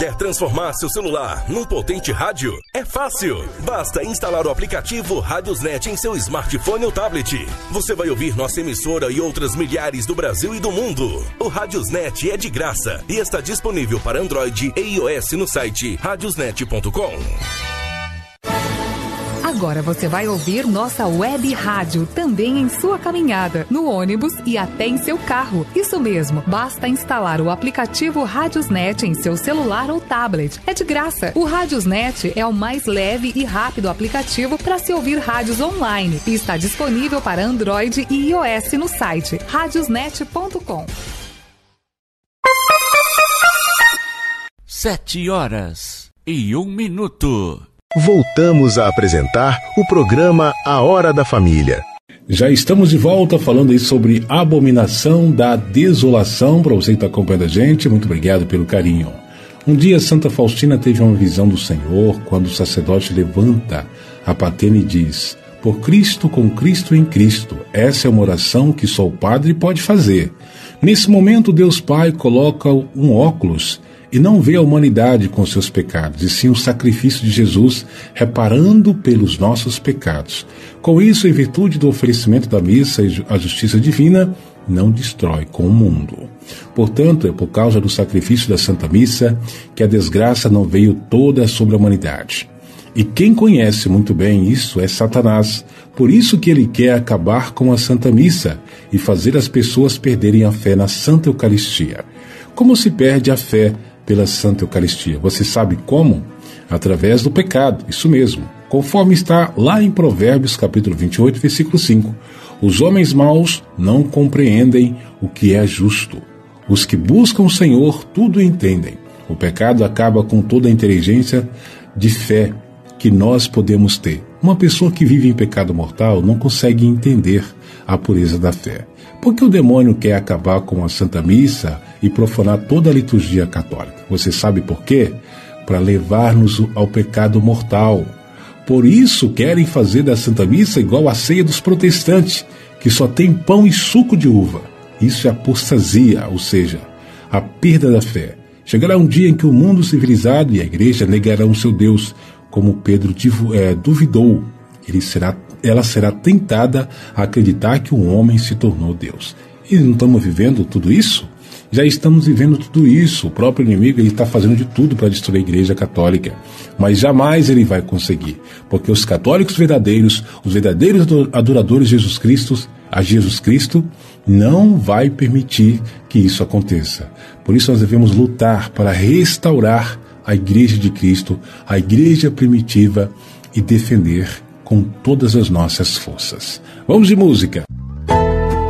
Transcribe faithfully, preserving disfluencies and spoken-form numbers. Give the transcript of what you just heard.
Quer transformar seu celular num potente rádio? É fácil! Basta instalar o aplicativo Radiosnet em seu smartphone ou tablet. Você vai ouvir nossa emissora e outras milhares do Brasil e do mundo. O Radiosnet é de graça e está disponível para Android e iOS no site radiosnet ponto com. Agora você vai ouvir nossa web rádio também em sua caminhada, no ônibus e até em seu carro. Isso mesmo, basta instalar o aplicativo Radiosnet em seu celular ou tablet. É de graça. O Radiosnet é o mais leve e rápido aplicativo para se ouvir rádios online e está disponível para Android e iOS no site radiosnet ponto com. Sete horas e um minuto. Voltamos a apresentar o programa A Hora da Família. Já estamos de volta falando aí sobre a abominação da desolação. Para você que está acompanhando a gente, muito obrigado pelo carinho. Um dia Santa Faustina teve uma visão do Senhor quando o sacerdote levanta a patena e diz: por Cristo, com Cristo em Cristo. Essa é uma oração que só o padre pode fazer. Nesse momento Deus Pai coloca um óculos e não vê a humanidade com seus pecados, e sim o sacrifício de Jesus reparando pelos nossos pecados. Com isso, em virtude do oferecimento da missa, a justiça divina não destrói com o mundo. Portanto, é por causa do sacrifício da Santa Missa que a desgraça não veio toda sobre a humanidade. E quem conhece muito bem isso é Satanás. Por isso que ele quer acabar com a Santa Missa e fazer as pessoas perderem a fé na Santa Eucaristia. Como se perde a fé pela Santa Eucaristia? Você sabe como? Através do pecado, isso mesmo. Conforme está lá em Provérbios, capítulo vinte e oito, versículo cinco. Os homens maus não compreendem o que é justo. Os que buscam o Senhor tudo entendem. O pecado acaba com toda a inteligência de fé que nós podemos ter. Uma pessoa que vive em pecado mortal não consegue entender a pureza da fé. Porque o demônio quer acabar com a Santa Missa e profanar toda a liturgia católica. Você sabe por quê? Para levar-nos ao pecado mortal. Por isso querem fazer da Santa Missa igual à ceia dos protestantes, que só tem pão e suco de uva. Isso é apostasia, ou seja, a perda da fé. Chegará um dia em que o mundo civilizado e a igreja negarão seu Deus, como Pedro é, duvidou. Ele será, ela será tentada a acreditar que o homem se tornou Deus. E não estamos vivendo tudo isso? Já estamos vivendo tudo isso. O próprio inimigo está fazendo de tudo para destruir a Igreja Católica. Mas jamais ele vai conseguir. Porque os católicos verdadeiros, os verdadeiros adoradores de Jesus Cristo, a Jesus Cristo, não vai permitir que isso aconteça. Por isso nós devemos lutar para restaurar a Igreja de Cristo, a Igreja primitiva, e defender com todas as nossas forças. Vamos de música.